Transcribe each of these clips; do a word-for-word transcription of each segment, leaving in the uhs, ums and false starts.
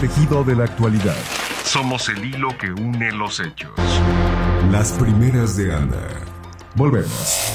tejido de la actualidad. Somos el hilo que une los hechos. Las primeras de Anda. Volvemos.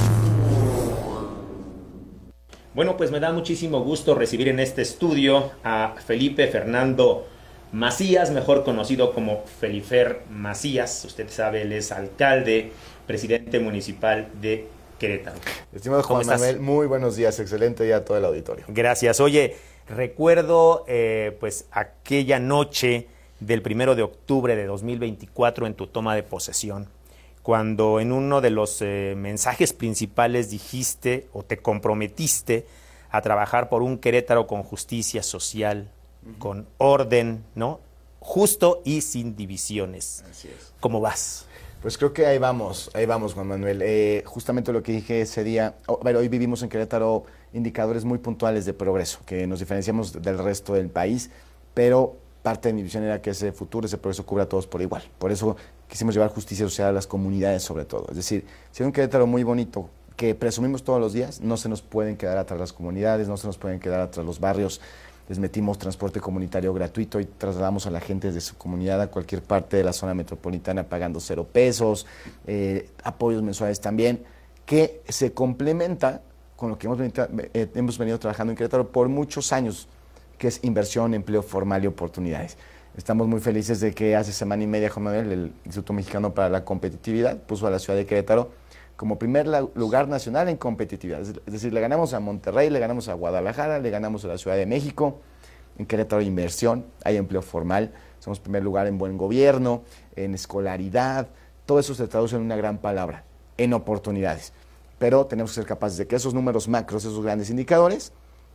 Bueno, pues me da muchísimo gusto recibir en este estudio a Felipe Fernando Macías, mejor conocido como Felifer Macías. Usted sabe, él es alcalde, presidente municipal de Querétaro. Estimado Juan Manuel, muy buenos días, excelente día a todo el auditorio. Gracias. Oye, recuerdo eh, pues aquella noche del primero de octubre de dos mil veinticuatro en tu toma de posesión, cuando en uno de los eh, mensajes principales dijiste o te comprometiste a trabajar por un Querétaro con justicia social, uh-huh. con orden, ¿no? Justo y sin divisiones. Así es. ¿Cómo vas? Pues creo que ahí vamos, ahí vamos, Juan Manuel. Eh, justamente lo que dije ese día, oh, bueno, hoy vivimos en Querétaro indicadores muy puntuales de progreso, que nos diferenciamos del resto del país, pero parte de mi visión era que ese futuro, ese progreso cubra a todos por igual. Por eso quisimos llevar justicia social a las comunidades sobre todo. Es decir, si hay un Querétaro muy bonito que presumimos todos los días, no se nos pueden quedar atrás las comunidades, no se nos pueden quedar atrás los barrios. Les metimos transporte comunitario gratuito y trasladamos a la gente de su comunidad a cualquier parte de la zona metropolitana pagando cero pesos, eh, apoyos mensuales también, que se complementa con lo que hemos venido, eh, hemos venido trabajando en Querétaro por muchos años, que es inversión, empleo formal y oportunidades. Estamos muy felices de que hace semana y media, Juan Manuel, el Instituto Mexicano para la Competitividad puso a la ciudad de Querétaro como primer lugar nacional en competitividad. Es decir, le ganamos a Monterrey, le ganamos a Guadalajara, le ganamos a la Ciudad de México. En Querétaro hay inversión, hay empleo formal, somos primer lugar en buen gobierno, en escolaridad. Todo eso se traduce en una gran palabra, en oportunidades. Pero tenemos que ser capaces de que esos números macros, esos grandes indicadores,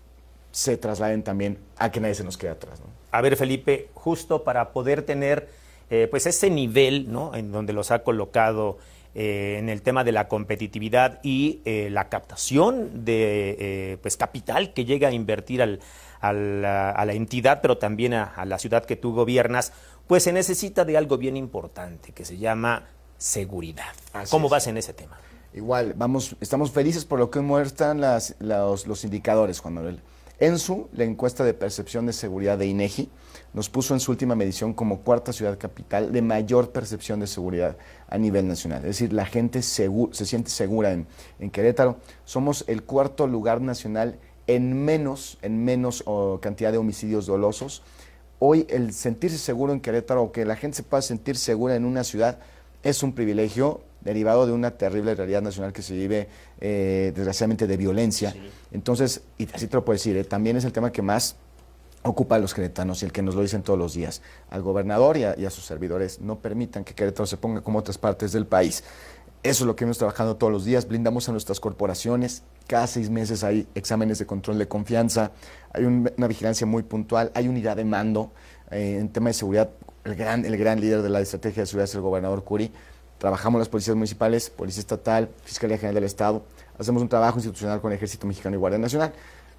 se trasladen también a que nadie se nos quede atrás, ¿no? A ver, Felipe, justo para poder tener eh, pues ese nivel, ¿no?, en donde los ha colocado eh, en el tema de la competitividad y eh, la captación de eh, pues capital que llega a invertir al, a, la, a la entidad, pero también a, a la ciudad que tú gobiernas, pues se necesita de algo bien importante que se llama seguridad. Así ¿Cómo es. vas en ese tema? Igual, vamos, estamos felices por lo que muestran las, los, los indicadores, Juan Manuel. ENSU, la encuesta de percepción de seguridad de INEGI, nos puso en su última medición como cuarta ciudad capital de mayor percepción de seguridad a nivel nacional. Es decir, la gente segu- se siente segura en, en Querétaro. Somos el cuarto lugar nacional en menos, en menos oh, cantidad de homicidios dolosos. Hoy el sentirse seguro en Querétaro, o que la gente se pueda sentir segura en una ciudad, es un privilegio derivado de una terrible realidad nacional que se vive, eh, desgraciadamente, de violencia. Sí. Entonces, y así te lo puedo decir, eh, también es el tema que más ocupa a los queretanos y el que nos lo dicen todos los días. Al gobernador y a, y a sus servidores, no permitan que Querétaro se ponga como otras partes del país. Eso es lo que hemos trabajado todos los días, blindamos a nuestras corporaciones, cada seis meses hay exámenes de control de confianza, hay un, una vigilancia muy puntual, hay unidad de mando. Eh, en tema de seguridad, el gran, el gran líder de la estrategia de seguridad es el gobernador Curi. Trabajamos las policías municipales, Policía Estatal, Fiscalía General del Estado, hacemos un trabajo institucional con el Ejército Mexicano y Guardia Nacional.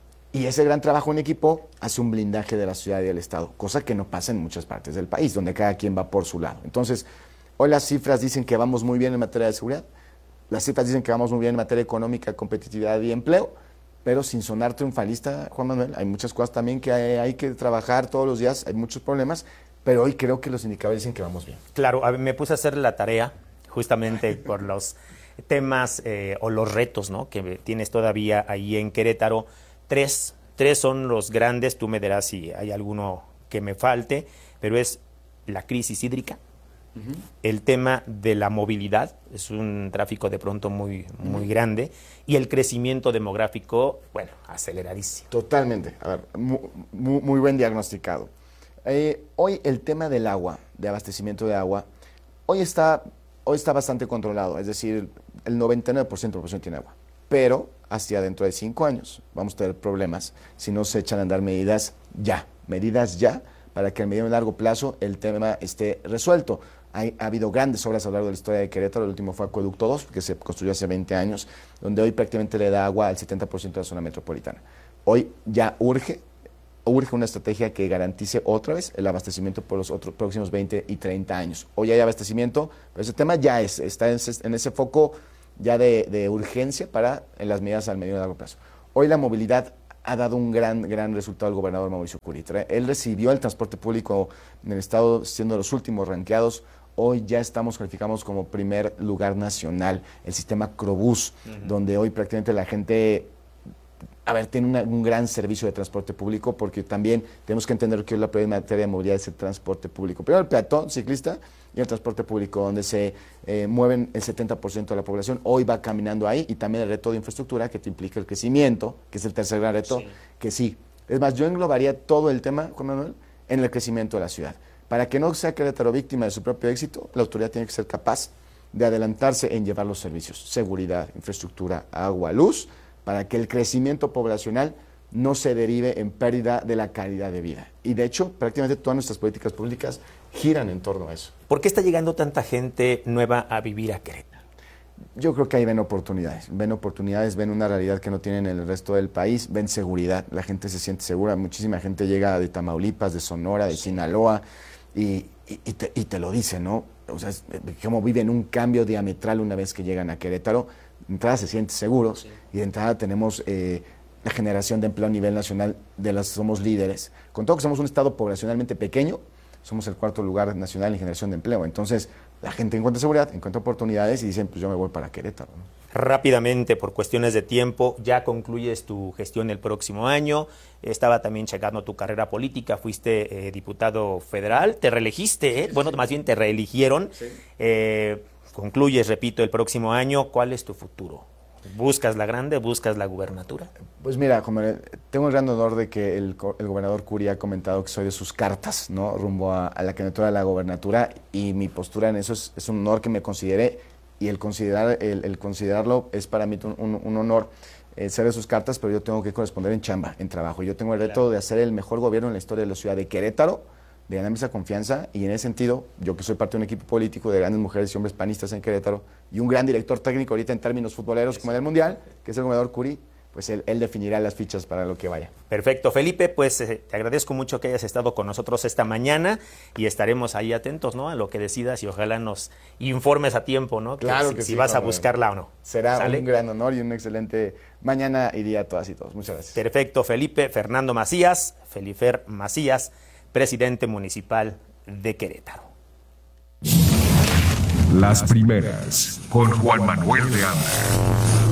Y ese gran trabajo en equipo hace un blindaje de la ciudad y del Estado, cosa que no pasa en muchas partes del país, donde cada quien va por su lado. Entonces, hoy las cifras dicen que vamos muy bien en materia de seguridad, las cifras dicen que vamos muy bien en materia económica, competitividad y empleo, pero sin sonar triunfalista, Juan Manuel, hay muchas cosas también que hay, hay que trabajar todos los días, hay muchos problemas, pero hoy creo que los indicadores dicen que vamos bien. Claro, a ver, me puse a hacer la tarea justamente por los temas eh, o los retos, ¿no?, que tienes todavía ahí en Querétaro. Tres, tres son los grandes, tú me dirás si hay alguno que me falte, pero es la crisis hídrica, uh-huh. el tema de la movilidad, es un tráfico de pronto muy, muy uh-huh. grande, y el crecimiento demográfico, bueno, aceleradísimo. Totalmente, a ver, muy, muy, muy buen diagnosticado. Eh, hoy el tema del agua, de abastecimiento de agua, hoy está... Hoy está bastante controlado, es decir, el noventa y nueve por ciento de la población tiene agua, pero hacia dentro de cinco años vamos a tener problemas si no se echan a andar medidas ya, medidas ya, para que a mediano y largo plazo el tema esté resuelto. Hay, ha habido grandes obras a lo largo de la historia de Querétaro, el último fue Acueducto dos, que se construyó hace veinte años, donde hoy prácticamente le da agua al setenta por ciento de la zona metropolitana. Hoy ya urge, urge una estrategia que garantice otra vez el abastecimiento por los otros próximos veinte y treinta años. Hoy hay abastecimiento, pero ese tema ya es, está en ese, en ese foco ya de, de urgencia para en las medidas al medio y largo plazo. Hoy la movilidad ha dado un gran, gran resultado al gobernador Mauricio Curi. Él recibió el transporte público en el estado siendo los últimos ranqueados. Hoy ya estamos calificados como primer lugar nacional, el sistema Crobús, uh-huh. donde hoy prácticamente la gente, a ver, tiene una, un gran servicio de transporte público, porque también tenemos que entender que hoy la prioridad en materia de movilidad es el transporte público. Primero el peatón, ciclista, y el transporte público, donde se eh, mueven el setenta por ciento de la población. Hoy va caminando ahí, y también el reto de infraestructura, que te implica el crecimiento, que es el tercer gran reto, sí. que sí. Es más, yo englobaría todo el tema, Juan Manuel, en el crecimiento de la ciudad. Para que no sea Querétaro víctima de su propio éxito, la autoridad tiene que ser capaz de adelantarse en llevar los servicios, seguridad, infraestructura, agua, luz, para que el crecimiento poblacional no se derive en pérdida de la calidad de vida. Y de hecho, prácticamente todas nuestras políticas públicas giran en torno a eso. ¿Por qué está llegando tanta gente nueva a vivir a Querétaro? Yo creo que ahí ven oportunidades, ven oportunidades, ven una realidad que no tienen en el resto del país, ven seguridad, la gente se siente segura, muchísima gente llega de Tamaulipas, de Sonora, de Sinaloa, Y, y, y, te, y te lo dice, ¿no? O sea, es, como viven un cambio diametral una vez que llegan a Querétaro. De entrada se sienten seguros, sí. y de entrada tenemos eh, la generación de empleo a nivel nacional, de las somos líderes. Con todo que somos un estado poblacionalmente pequeño, somos el cuarto lugar nacional en generación de empleo. Entonces, la gente encuentra seguridad, encuentra oportunidades y dicen, pues yo me voy para Querétaro, ¿no? Rápidamente, por cuestiones de tiempo, ya concluyes tu gestión el próximo año. Estaba también checando tu carrera política, fuiste eh, diputado federal, te reelegiste, ¿eh? Sí, bueno, sí. más bien te reeligieron. Sí. Eh, concluyes, repito, el próximo año. ¿Cuál es tu futuro? ¿Buscas la grande, buscas la gubernatura? Pues mira, como tengo el gran honor de que el, el gobernador Curi ha comentado que soy de sus cartas, ¿no? Rumbo a, a la candidatura de la gobernatura, y mi postura en eso es, es un honor que me considere. Y el, considerar, el, el considerarlo es para mí un, un, un honor eh, ser de sus cartas, pero yo tengo que corresponder en chamba, en trabajo. Yo tengo el reto claro. de hacer el mejor gobierno en la historia de la ciudad de Querétaro, de ganarme esa confianza, y en ese sentido, yo que soy parte de un equipo político de grandes mujeres y hombres panistas en Querétaro, y un gran director técnico ahorita en términos futboleros como en el Mundial, que es el gobernador Curi, pues él, él definirá las fichas para lo que vaya. Perfecto, Felipe, pues eh, te agradezco mucho que hayas estado con nosotros esta mañana, y estaremos ahí atentos, ¿no?, a lo que decidas, y ojalá nos informes a tiempo, ¿no? Que claro si, que si sí, vas a Manuel. buscarla o no. Será ¿Sale? Un gran honor y un excelente mañana y día a todas y todos. Muchas gracias. Perfecto, Felipe Fernando Macías, Felifer Macías, presidente municipal de Querétaro. Las primeras con Juan Manuel de Anda.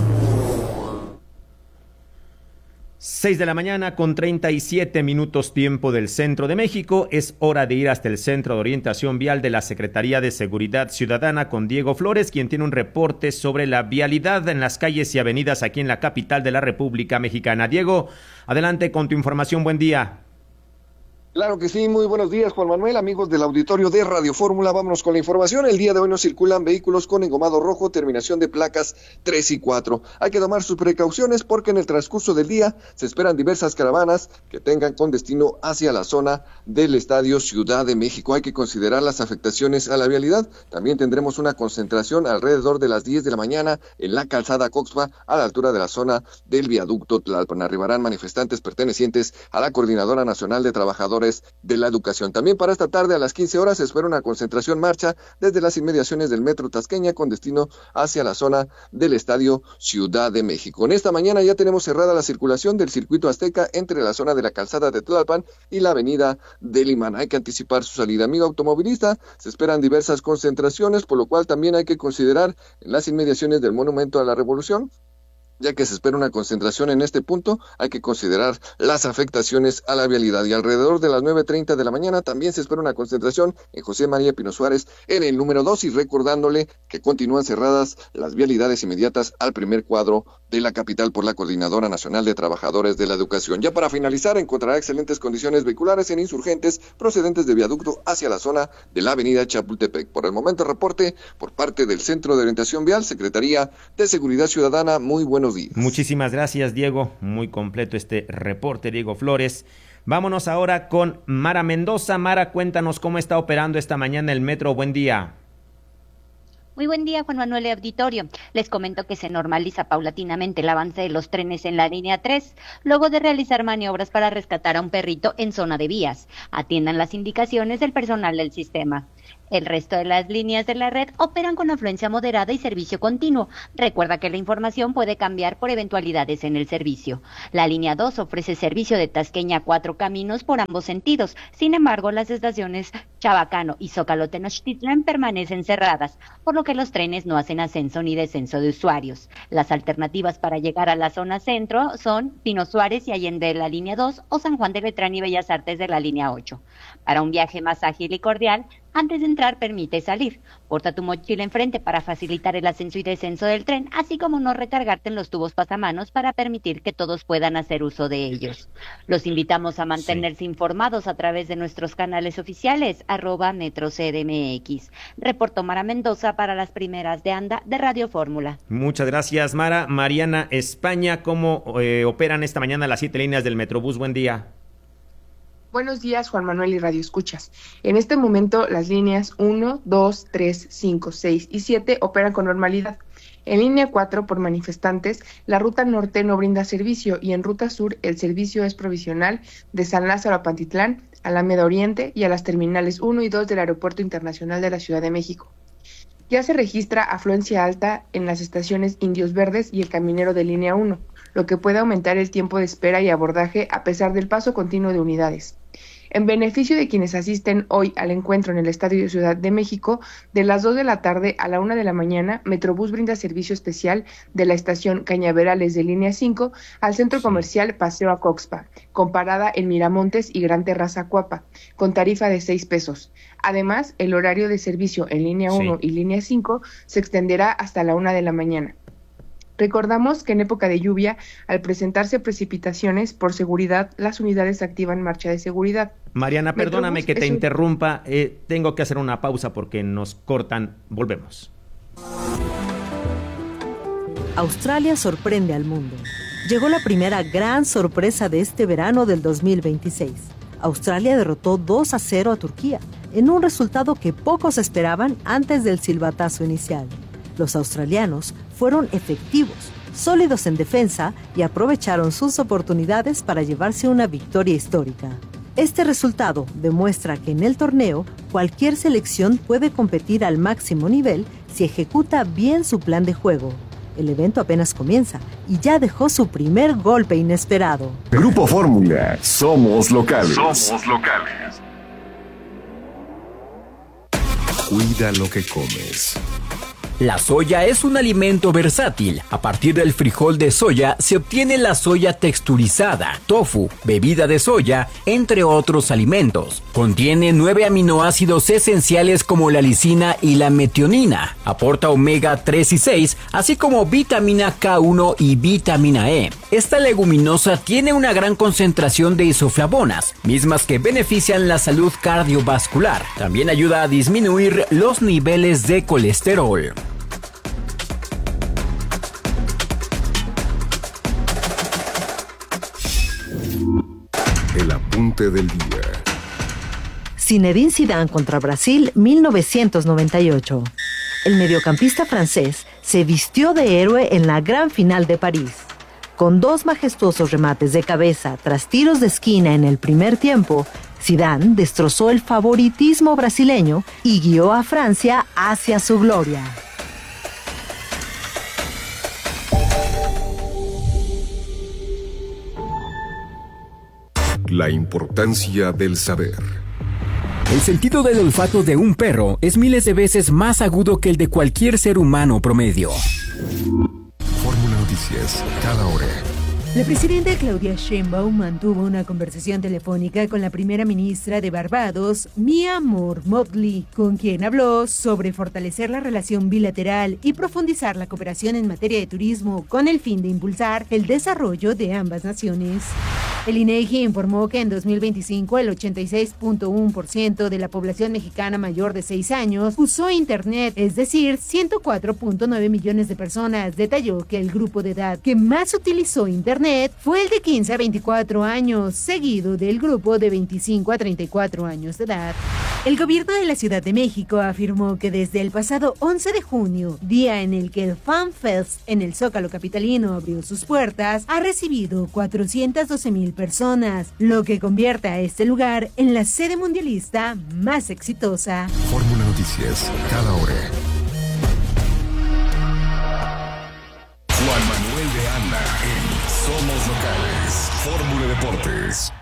seis de la mañana con treinta y siete minutos tiempo del centro de México. Es hora de ir hasta el Centro de Orientación Vial de la Secretaría de Seguridad Ciudadana con Diego Flores, quien tiene un reporte sobre la vialidad en las calles y avenidas aquí en la capital de la República Mexicana. Diego, adelante con tu información. Buen día. Claro que sí, muy buenos días, Juan Manuel, amigos del auditorio de Radio Fórmula. Vámonos con la información. El día de hoy no circulan vehículos con engomado rojo, terminación de placas tres y cuatro. Hay que tomar sus precauciones porque en el transcurso del día se esperan diversas caravanas que tengan con destino hacia la zona del Estadio Ciudad de México. Hay que considerar las afectaciones a la vialidad. También tendremos una concentración alrededor de las diez de la mañana en la calzada Coxpa, a la altura de la zona del viaducto Tlalpan. Arribarán manifestantes pertenecientes a la Coordinadora Nacional de Trabajadores de la Educación. También para esta tarde a las quince horas se espera una concentración marcha desde las inmediaciones del Metro Tasqueña con destino hacia la zona del Estadio Ciudad de México. En esta mañana ya tenemos cerrada la circulación del circuito Azteca entre la zona de la calzada de Tlalpan y la avenida de Limán. Hay que anticipar su salida. Amigo automovilista, se esperan diversas concentraciones, por lo cual también hay que considerar en las inmediaciones del Monumento a la Revolución, ya que se espera una concentración en este punto, hay que considerar las afectaciones a la vialidad. Y alrededor de las nueve treinta de la mañana también se espera una concentración en José María Pino Suárez en el número dos, y recordándole que continúan cerradas las vialidades inmediatas al primer cuadro de la capital por la Coordinadora Nacional de Trabajadores de la Educación. Ya para finalizar, encontrará excelentes condiciones vehiculares en insurgentes procedentes de viaducto hacia la zona de la avenida Chapultepec. Por el momento, reporte por parte del Centro de Orientación Vial, Secretaría de Seguridad Ciudadana. Muy buenos días. Muchísimas gracias, Diego. Muy completo este reporte, Diego Flores. Vámonos ahora con Mara Mendoza. Mara, cuéntanos cómo está operando esta mañana el metro. Buen día. Muy buen día, Juan Manuel y auditorio. Les comento que se normaliza paulatinamente el avance de los trenes en la línea tres, luego de realizar maniobras para rescatar a un perrito en zona de vías. Atiendan las indicaciones del personal del sistema. El resto de las líneas de la red operan con afluencia moderada y servicio continuo. Recuerda que la información puede cambiar por eventualidades en el servicio. La línea dos ofrece servicio de Tasqueña a Cuatro Caminos por ambos sentidos. Sin embargo, las estaciones Chabacano y Zócalo Tenochtitlan permanecen cerradas, por lo que los trenes no hacen ascenso ni descenso de usuarios. Las alternativas para llegar a la zona centro son Pino Suárez y Allende de la línea dos o San Juan de Letrán y Bellas Artes de la línea ocho. Para un viaje más ágil y cordial, antes de entrar permite salir. Porta tu mochila enfrente para facilitar el ascenso y descenso del tren, así como no recargarte en los tubos pasamanos para permitir que todos puedan hacer uso de ellos. Los invitamos a mantenerse sí. informados a través de nuestros canales oficiales, arroba Metro C D M X. Reportó Mara Mendoza para las primeras de Anda de Radio Fórmula. Muchas gracias, Mara. Mariana España, ¿cómo eh, operan esta mañana las siete líneas del Metrobús? Buen día. Buenos días, Juan Manuel y Radio Escuchas. En este momento, las líneas uno, dos, tres, cinco, seis y siete operan con normalidad. En línea cuatro, por manifestantes, la ruta norte no brinda servicio y en ruta sur el servicio es provisional de San Lázaro a Pantitlán, Alameda Oriente y a las terminales uno y dos del Aeropuerto Internacional de la Ciudad de México. Ya se registra afluencia alta en las estaciones Indios Verdes y El Caminero de línea uno, lo que puede aumentar el tiempo de espera y abordaje a pesar del paso continuo de unidades. En beneficio de quienes asisten hoy al encuentro en el Estadio de Ciudad de México, de las dos de la tarde a la una de la mañana, Metrobús brinda servicio especial de la estación Cañaverales de línea cinco al centro comercial Paseo Acoxpa, con parada en Miramontes y Gran Terraza Cuapa, con tarifa de seis pesos. Además, el horario de servicio en línea uno sí. y línea cinco se extenderá hasta la una de la mañana. Recordamos que en época de lluvia, al presentarse precipitaciones, por seguridad, las unidades activan marcha de seguridad. Mariana, perdóname Metrobús que te un... interrumpa, eh, tengo que hacer una pausa porque nos cortan. Volvemos. Australia sorprende al mundo. Llegó la primera gran sorpresa de este verano del dos mil veintiséis. Australia derrotó dos a cero a Turquía, en un resultado que pocos esperaban antes del silbatazo inicial. Los australianos fueron efectivos, sólidos en defensa y aprovecharon sus oportunidades para llevarse una victoria histórica. Este resultado demuestra que en el torneo cualquier selección puede competir al máximo nivel si ejecuta bien su plan de juego. El evento apenas comienza y ya dejó su primer golpe inesperado. Grupo Fórmula, somos locales. Somos locales. Cuida lo que comes. La soya es un alimento versátil. A partir del frijol de soya se obtiene la soya texturizada, tofu, bebida de soya, entre otros alimentos. Contiene nueve aminoácidos esenciales como la lisina y la metionina. Aporta omega tres y seis, así como vitamina K uno y vitamina E. Esta leguminosa tiene una gran concentración de isoflavonas, mismas que benefician la salud cardiovascular. También ayuda a disminuir los niveles de colesterol. El apunte del día. Zinedine Zidane contra Brasil, mil novecientos noventa y ocho. El mediocampista francés se vistió de héroe en la gran final de París. Con dos majestuosos remates de cabeza tras tiros de esquina en el primer tiempo, Zidane destrozó el favoritismo brasileño y guió a Francia hacia su gloria. La importancia del saber. El sentido del olfato de un perro es miles de veces más agudo que el de cualquier ser humano promedio. Fórmula Noticias, cada hora. La presidenta Claudia Sheinbaum mantuvo una conversación telefónica con la primera ministra de Barbados, Mia Moore-Motley, con quien habló sobre fortalecer la relación bilateral y profundizar la cooperación en materia de turismo con el fin de impulsar el desarrollo de ambas naciones. El INEGI informó que en dos mil veinticinco el ochenta y seis punto uno por ciento de la población mexicana mayor de seis años usó Internet, es decir, ciento cuatro punto nueve millones de personas. Detalló que el grupo de edad que más utilizó Internet fue el de quince a veinticuatro años, seguido del grupo de veinticinco a treinta y cuatro años de edad. El gobierno de la Ciudad de México afirmó que desde el pasado once de junio, día en el que el Fan Fest en el Zócalo capitalino abrió sus puertas, ha recibido cuatrocientas doce mil personas, lo que convierte a este lugar en la sede mundialista más exitosa. Fórmula Noticias, cada hora. Juan Manuel de Anda en Somos Locales. Fórmula Deportes.